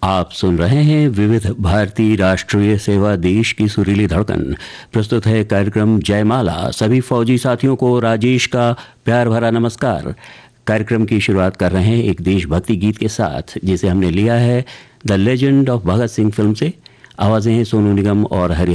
आप सुन रहे हैं विविध भारती राष्ट्रीय सेवा, देश की सुरीली धड़कन। प्रस्तुत है कार्यक्रम जयमाला। सभी फौजी साथियों को राजेश का प्यार भरा नमस्कार। कार्यक्रम की शुरुआत कर रहे हैं एक देशभक्ति गीत के साथ, जिसे हमने लिया है the legend of Bhagat Singh film से। आवाजें हैं सोनू निगम और हरि